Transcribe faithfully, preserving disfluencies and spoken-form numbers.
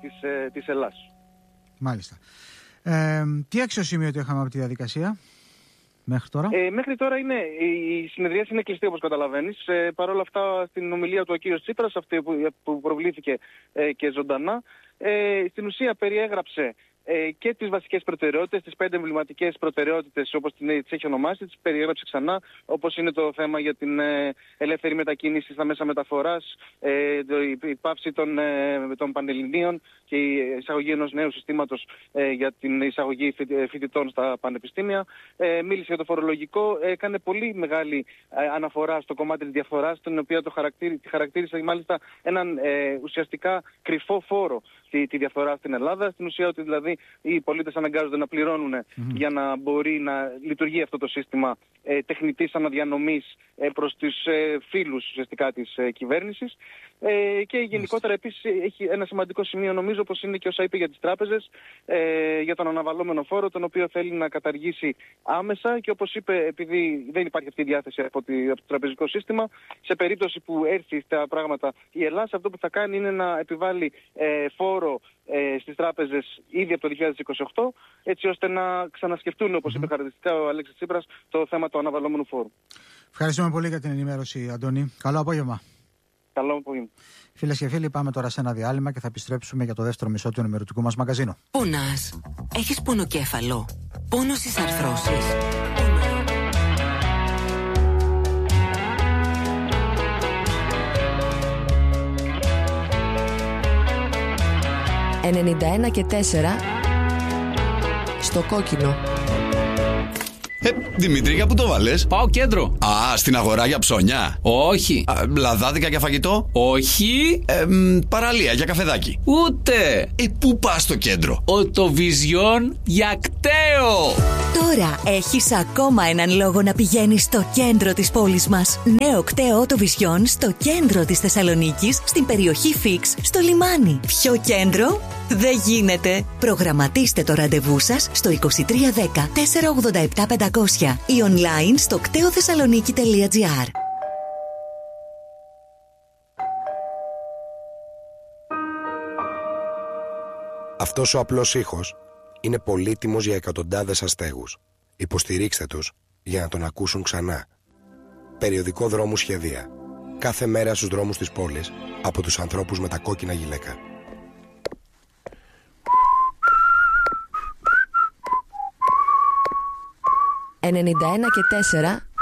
της, ε, της Ελλάς. Μάλιστα. Ε, τι αξιοσημείωτο είχαμε από τη διαδικασία μέχρι τώρα? Ε, μέχρι τώρα είναι, η συνεδρίαση είναι κλειστή, όπως καταλαβαίνεις. Ε, Παρ' όλα αυτά, στην ομιλία του ο κύριος Τσίπρας, αυτή που, που προβλήθηκε ε, και ζωντανά, ε, στην ουσία περιέγραψε ε, και τις βασικές προτεραιότητες, τις πέντε εμβληματικές προτεραιότητες όπως τις έχει ονομάσει, τις περιέγραψε ξανά, όπως είναι το θέμα για την ε, ελεύθερη μετακίνηση στα μέσα μεταφοράς, ε, το, η, η πάυση των, ε, των πανελληνίων και η εισαγωγή ενός νέου συστήματος ε, για την εισαγωγή φοιτητών στα πανεπιστήμια. Ε, μίλησε για το φορολογικό, έκανε πολύ μεγάλη ε, αναφορά στο κομμάτι της διαφοράς, την οποία το χαρακτήρι, τη χαρακτήρισε μάλιστα έναν ε, ουσιαστικά κρυφό φόρο τη, τη διαφορά στην Ελλάδα. Στην ουσία ότι δηλαδή οι πολίτες αναγκάζονται να πληρώνουν mm-hmm. για να μπορεί να λειτουργεί αυτό το σύστημα ε, τεχνητής αναδιανομής ε, προς τους ε, φίλους ουσιαστικά της ε, κυβέρνησης. Ε, και γενικότερα επίσης έχει ένα σημαντικό σημείο, νομίζω, όπως είναι και όσα είπε για τις τράπεζες, ε, για τον αναβαλλόμενο φόρο, τον οποίο θέλει να καταργήσει άμεσα και όπως είπε, επειδή δεν υπάρχει αυτή η διάθεση από, τη, από το τραπεζικό σύστημα, σε περίπτωση που έρθει στα πράγματα η Ελλάδα, αυτό που θα κάνει είναι να επιβάλλει ε, φόρο ε, στις τράπεζες ήδη από το δύο χιλιάδες είκοσι οκτώ, έτσι ώστε να ξανασκεφτούν, όπως mm-hmm. είπε χαρακτηριστικά ο Αλέξης Τσίπρας, το θέμα του αναβαλλόμενου φόρου. Ευχαριστούμε πολύ για την ενημέρωση, Αντώνη. Καλό απόγευμα. Καλό απόγευμα. Φίλες και φίλοι, πάμε τώρα σε ένα διάλειμμα και θα επιστρέψουμε για το δεύτερο μισό του ενημερωτικού μας μαγαζίνου. Πονάς? Έχεις πονοκέφαλο? Πόνο στις αρθρώσεις? ενενήντα ένα και τέσσερα στο κόκκινο. Ε, Δημήτρη, για πού το βάλες? Πάω κέντρο. Α, στην αγορά για ψώνια? Όχι. Α, λαδάδικα για φαγητό? Όχι. Ε, μ, παραλία για καφεδάκι? Ούτε. Ε, πού πας στο κέντρο? Οτοβιζιόν για κταίο. Τώρα έχεις ακόμα έναν λόγο να πηγαίνεις στο κέντρο της πόλης μας. Νέο κταίο Οτοβιζιόν στο κέντρο της Θεσσαλονίκης, στην περιοχή Φίξ, στο λιμάνι. Ποιο κέντρο? Δεν γίνεται. Προγραμματίστε το ραντεβού σας στο είκοσι τρία δέκα τετρακόσια ογδόντα επτά πεντακόσια ή online στο κτέοθεσσαλονίκη τελεία τζι άρ. Αυτός ο απλός ήχος είναι πολύτιμος για εκατοντάδες αστέγους. Υποστηρίξτε τους για να τον ακούσουν ξανά. Περιοδικό Δρόμου Σχεδία. Κάθε μέρα στους δρόμους της πόλης από τους ανθρώπους με τα κόκκινα γυλαίκα. ενενήντα ένα και τέσσερα